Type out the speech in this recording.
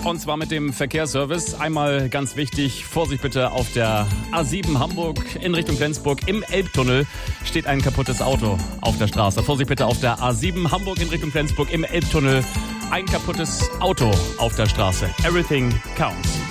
Und zwar mit dem Verkehrsservice. Einmal ganz wichtig, Vorsicht bitte auf der A7 Hamburg in Richtung Flensburg. Im Elbtunnel steht ein kaputtes Auto auf der Straße. Vorsicht bitte auf der A7 Hamburg in Richtung Flensburg. Im Elbtunnel ein kaputtes Auto auf der Straße. Everything counts.